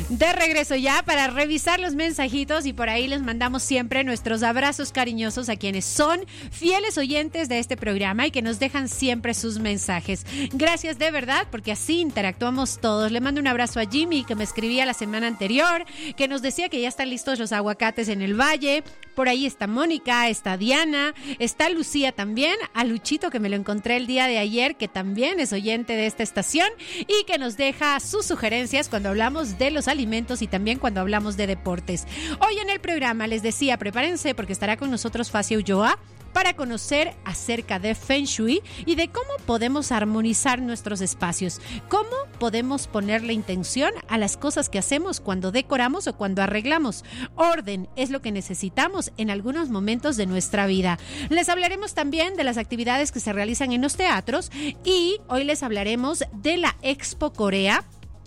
De regreso ya para revisar los mensajitos y por ahí les mandamos siempre nuestros abrazos cariñosos a quienes son fieles oyentes de este programa y que nos dejan siempre sus mensajes. Gracias de verdad porque así interactuamos todos. Le mando un abrazo a Jimmy que me escribía la semana anterior, que nos decía que ya están listos los aguacates en el valle. Por ahí está Mónica, está Diana, está Lucía también, a Luchito que me lo encontré el día de ayer, que también es oyente de esta estación y que nos deja sus sugerencias cuando hablamos de los alimentos y también cuando hablamos de deportes. Hoy en el programa les decía, prepárense porque estará con nosotros Facia Ulloa para conocer acerca de Feng Shui y de cómo podemos armonizar nuestros espacios, cómo podemos ponerle intención a las cosas que hacemos cuando decoramos o cuando arreglamos. Orden es lo que necesitamos en algunos momentos de nuestra vida. Les hablaremos también de las actividades que se realizan en los teatros y hoy les hablaremos de la Expo Corea.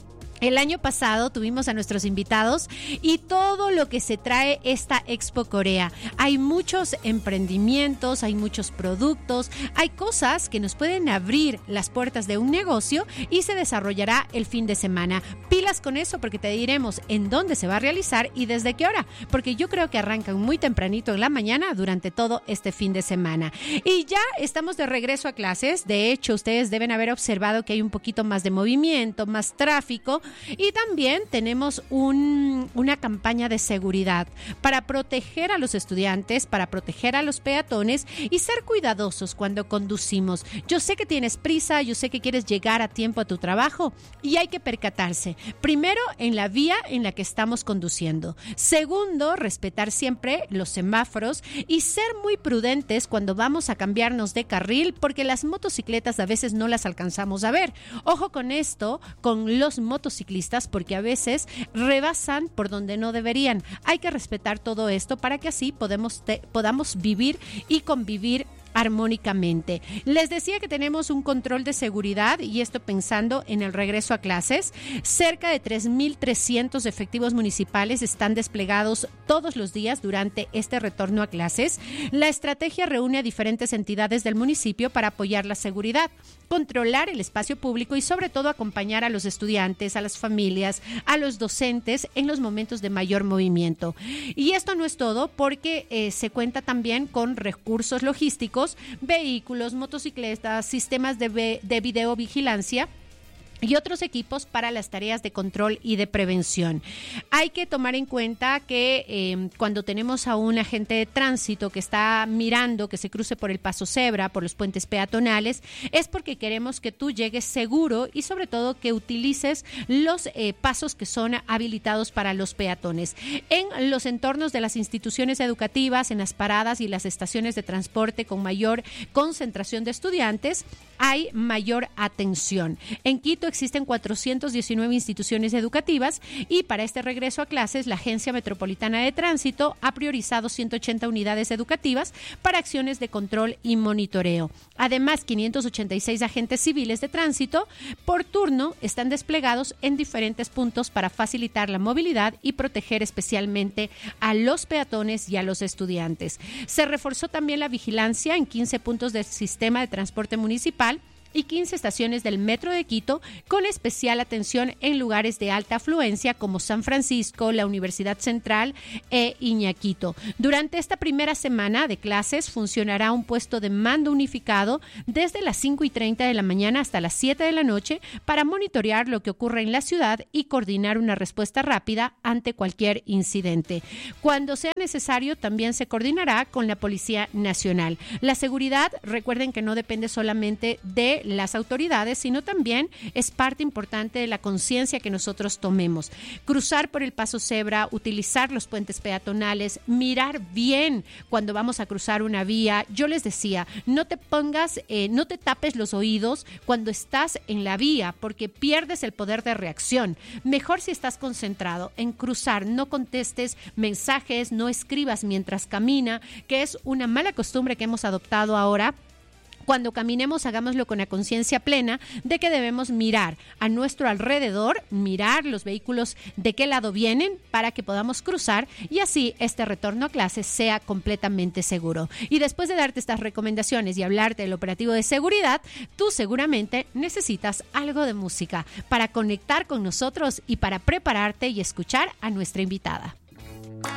El año pasado tuvimos a nuestros invitados y todo lo que se trae esta Expo Corea. Hay muchos emprendimientos, hay muchos productos, hay cosas que nos pueden abrir las puertas de un negocio y se desarrollará el fin de semana. Pilas con eso porque te diremos en dónde se va a realizar y desde qué hora, porque yo creo que arrancan muy tempranito en la mañana durante todo este fin de semana. Y ya estamos de regreso a clases. De hecho, ustedes deben haber observado que hay un poquito más de movimiento, más tráfico. Y también tenemos una campaña de seguridad para proteger a los estudiantes, para proteger a los peatones y ser cuidadosos cuando conducimos. Yo sé que tienes prisa, yo sé que quieres llegar a tiempo a tu trabajo y hay que percatarse. Primero, en la vía en la que estamos conduciendo. Segundo, respetar siempre los semáforos y ser muy prudentes cuando vamos a cambiarnos de carril porque las motocicletas a veces no las alcanzamos a ver. Ojo con esto, con los motociclistas, porque a veces rebasan por donde no deberían. Hay que respetar todo esto para que así podamos vivir y convivir armónicamente. Les decía que tenemos un control de seguridad y esto pensando en el regreso a clases. Cerca de 3,300 efectivos municipales están desplegados todos los días durante este retorno a clases. La estrategia reúne a diferentes entidades del municipio para apoyar la seguridad, controlar el espacio público y sobre todo acompañar a los estudiantes, a las familias, a los docentes en los momentos de mayor movimiento. Y esto no es todo porque se cuenta también con recursos logísticos, vehículos, motocicletas, sistemas de videovigilancia y otros equipos para las tareas de control y de prevención. Hay que tomar en cuenta que cuando tenemos a un agente de tránsito que está mirando que se cruce por el paso cebra, por los puentes peatonales, es porque queremos que tú llegues seguro y sobre todo que utilices los pasos que son habilitados para los peatones. En los entornos de las instituciones educativas, en las paradas y las estaciones de transporte con mayor concentración de estudiantes, hay mayor atención. En Quito existen 419 instituciones educativas y para este regreso a clases la Agencia Metropolitana de Tránsito ha priorizado 180 unidades educativas para acciones de control y monitoreo. Además, 586 agentes civiles de tránsito por turno están desplegados en diferentes puntos para facilitar la movilidad y proteger especialmente a los peatones y a los estudiantes. Se reforzó también la vigilancia en 15 puntos del sistema de transporte municipal y 15 estaciones del Metro de Quito, con especial atención en lugares de alta afluencia como San Francisco, la Universidad Central e Iñaquito. Durante esta primera semana de clases funcionará un puesto de mando unificado desde las 5:30 de la mañana hasta las 7 de la noche para monitorear lo que ocurre en la ciudad y coordinar una respuesta rápida ante cualquier incidente. Cuando sea necesario, también se coordinará con la Policía Nacional. La seguridad, recuerden que no depende solamente de las autoridades, sino también es parte importante de la conciencia que nosotros tomemos. Cruzar por el paso cebra, utilizar los puentes peatonales, mirar bien cuando vamos a cruzar una vía. Yo les decía, no te tapes los oídos cuando estás en la vía porque pierdes el poder de reacción. Mejor si estás concentrado en cruzar, no contestes mensajes, no escribas mientras camina, que es una mala costumbre que hemos adoptado ahora Cuando caminemos, hagámoslo con la conciencia plena de que debemos mirar a nuestro alrededor, mirar los vehículos de qué lado vienen para que podamos cruzar y así este retorno a clases sea completamente seguro. Y después de darte estas recomendaciones y hablarte del operativo de seguridad, tú seguramente necesitas algo de música para conectar con nosotros y para prepararte y escuchar a nuestra invitada.